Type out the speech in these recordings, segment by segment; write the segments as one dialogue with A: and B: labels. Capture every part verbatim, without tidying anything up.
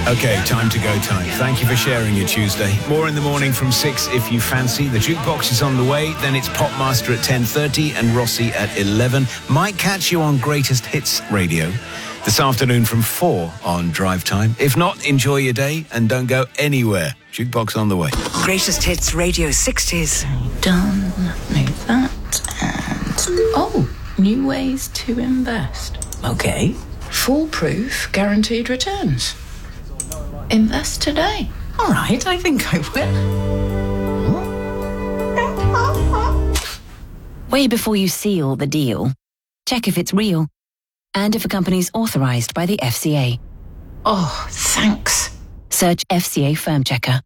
A: Okay, time to go time. Thank you for sharing your Tuesday. More in the morning from six if you fancy. The jukebox is on the way. Then it's Popmaster at ten thirty and Rossi at eleven. Might catch you on Greatest Hits Radio this afternoon from four on Drive Time. If not, enjoy your day and don't go anywhere. Jukebox on the way.
B: Greatest Hits Radio sixties.
C: Done. Move that. And... oh, new ways to invest. Okay. Foolproof guaranteed returns. Invest today. All right, I think I will.
D: Way before you seal the deal, check if it's real and if a company's authorized by the F C A.
C: Oh, thanks.
D: Search F C A Firm Checker.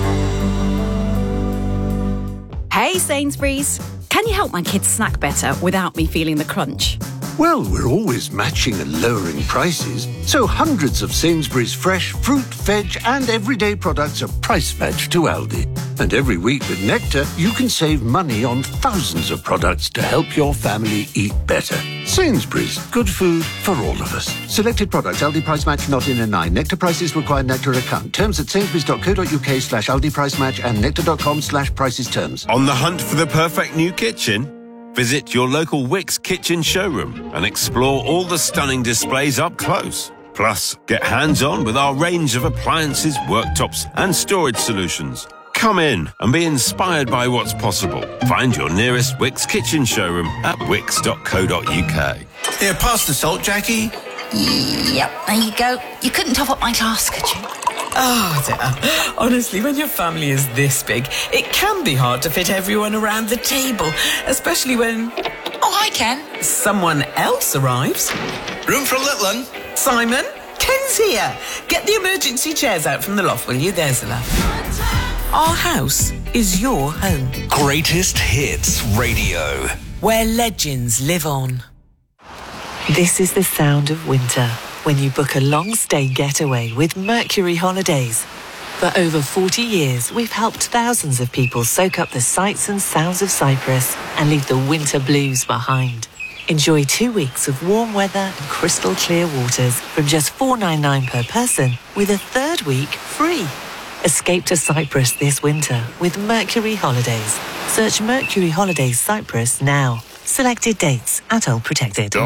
E: Hey, Sainsbury's. Can you help my kids snack better without me feeling the crunch?
F: Well, we're always matching and lowering prices, so hundreds of Sainsbury's fresh fruit, veg and everyday products are price matched to Aldi. And every week with Nectar, you can save money on thousands of products to help your family eat better. Sainsbury's, good food for all of us. Selected products, Aldi price match not in a nine. Nectar prices require Nectar account. Terms at sainsbury's.co.uk slash Aldi price match and nectar.com slash prices terms.
G: On the hunt for the perfect new kitchen? Visit your local Wickes kitchen showroom and explore all the stunning displays up close. Plus, get hands-on with our range of appliances, worktops and storage solutions. Come in and be inspired by what's possible. Find your nearest Wickes kitchen showroom at wickes dot co dot uk.
H: Here, pass the salt, Jackie.
I: Yep, there you go. You couldn't top up my glass, could you?
J: Oh, dear. Honestly, when your family is this big, it can be hard to fit everyone around the table, especially when...
I: oh, hi, Ken.
J: Someone else arrives.
H: Room for a little one.
J: Simon, Ken's here. Get the emergency chairs out from the loft, will you? There's the love. Our house is your home.
K: Greatest Hits Radio,
J: where legends live on.
L: This is the sound of winter when you book a long-stay getaway with Mercury Holidays. For over forty years, we've helped thousands of people soak up the sights and sounds of Cyprus and leave the winter blues behind. Enjoy two weeks of warm weather and crystal clear waters from just four hundred ninety-nine pounds per person, with a third week free. Escape to Cyprus this winter with Mercury Holidays. Search Mercury Holidays Cyprus now. Selected dates at All Protected.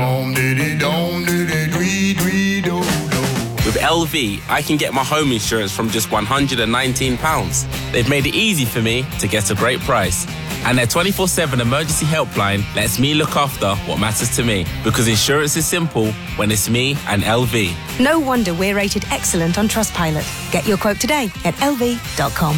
M: With L V, I can get my home insurance from just one hundred nineteen pounds. They've made it easy for me to get a great price. And their twenty-four seven emergency helpline lets me look after what matters to me. Because insurance is simple when it's me and L V.
N: No wonder we're rated excellent on Trustpilot. Get your quote today at L V dot com.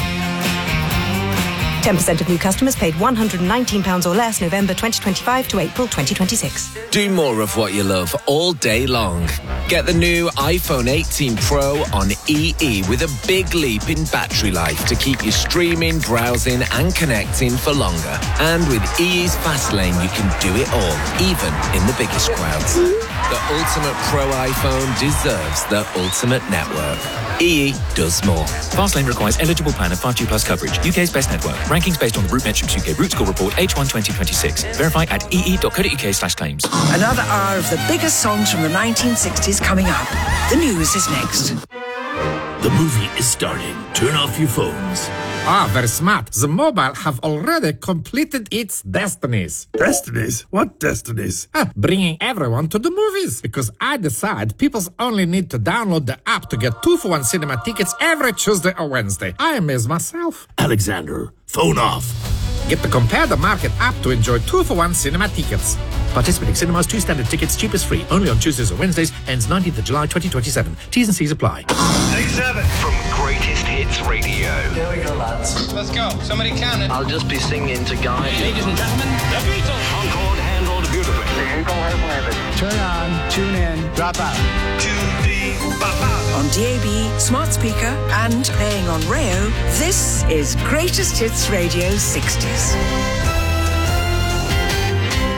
N: ten percent of new customers paid one hundred nineteen pounds or less November twenty twenty-five to April twenty twenty-six.
K: Do more of what you love all day long. Get the new iPhone eighteen Pro on E E with a big leap in battery life to keep you streaming, browsing and connecting for longer. And with E E's Fast Lane, you can do it all, even in the biggest crowds. The ultimate Pro iPhone deserves the ultimate network. E E does more.
O: Fastlane requires eligible plan of five G plus coverage. U K's best network. Rankings based on the RootMetrics U K Root Score Report H one twenty twenty-six. Verify at ee.co.uk slash claims.
B: Another hour of the biggest songs from the nineteen sixties coming up. The news is next.
P: The movie is starting. Turn off your phones.
Q: Ah, very smart. The mobile have already completed its destinies.
P: Destinies? What destinies?
Q: Ah, bringing everyone to the movies. Because I decide people only need to download the app to get two for one cinema tickets every Tuesday or Wednesday. I amaze myself.
P: Alexander, phone off.
Q: Get the Compare the Market app to enjoy two for one cinema tickets. Participating cinemas, two standard tickets, cheapest free. Only on Tuesdays or Wednesdays. Ends nineteenth of July twenty twenty-seven. T's and C's apply.
K: seven from Greatest Hits Radio.
R: Here we go, lads. Let's go. Somebody count it.
K: I'll just be singing to guide you.
R: Ladies and gentlemen, the Beatles.
K: Concord handled beautifully.
R: The Eagle has landed. Turn on, tune in, drop out.
K: Tune D, bop out.
B: On D A B, smart speaker, and playing on Rayo, this is Greatest Hits Radio sixties.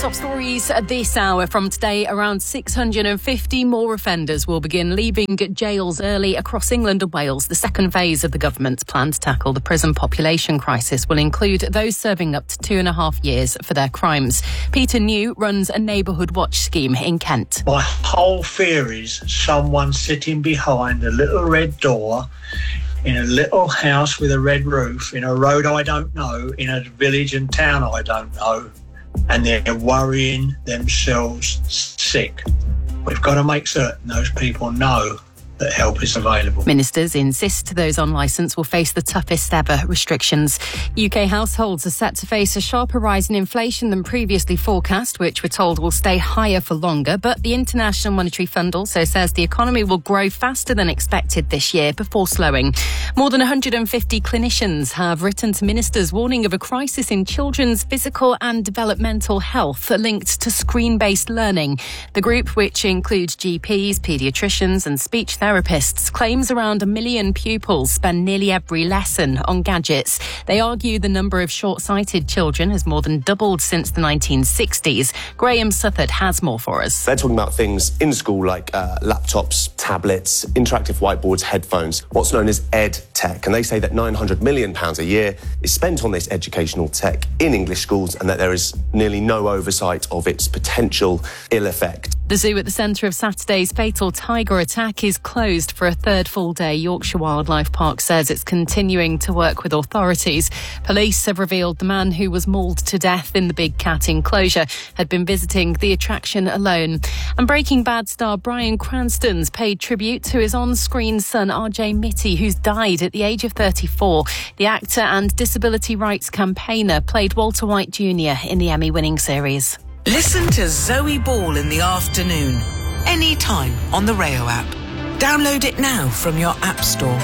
S: top stories this hour from today. Around six hundred fifty more offenders will begin leaving jails early across England and Wales. The second phase of the government's plan to tackle the prison population crisis will include those serving up to two and a half years for their crimes. Peter New runs a neighbourhood watch scheme in Kent.
T: My whole fear is someone sitting behind a little red door in a little house with a red roof, in a road I don't know, in a village and town I don't know, and they're worrying themselves sick. We've got to make certain those people know that help is available.
S: Ministers insist those on licence will face the toughest ever restrictions. U K households are set to face a sharper rise in inflation than previously forecast, which we're told will stay higher for longer. But the International Monetary Fund also says the economy will grow faster than expected this year before slowing. More than one hundred fifty clinicians have written to ministers warning of a crisis in children's physical and developmental health linked to screen-based learning. The group, which includes G Ps, paediatricians and speech therapists, claims around a million pupils spend nearly every lesson on gadgets. They argue the number of short-sighted children has more than doubled since the nineteen sixties. Graham Southard has more for us.
U: They're talking about things in school like uh, laptops, tablets, interactive whiteboards, headphones, what's known as ed tech. And they say that nine hundred million pounds a year is spent on this educational tech in English schools and that there is nearly no oversight of its potential ill effect.
S: The zoo at the centre of Saturday's fatal tiger attack is closed for a third full day. Yorkshire Wildlife Park says it's continuing to work with authorities. Police have revealed the man who was mauled to death in the Big Cat enclosure had been visiting the attraction alone. And Breaking Bad star Bryan Cranston's paid tribute to his on-screen son R J Mitty, who's died at the age of thirty-four. The actor and disability rights campaigner played Walter White Junior in the Emmy-winning series.
J: Listen to Zoe Ball in the afternoon, anytime on the Rayo app. Download it now from your app store.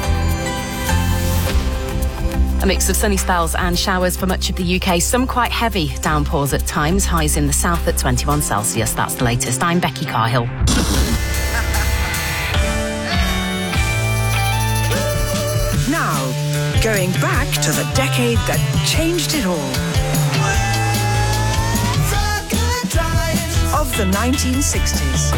S: A mix of sunny spells and showers for much of the U K. Some quite heavy downpours at times. Highs in the south at twenty-one Celsius. That's the latest. I'm Becky Carhill.
B: Now, going back to the decade that changed it all. Of the nineteen sixties.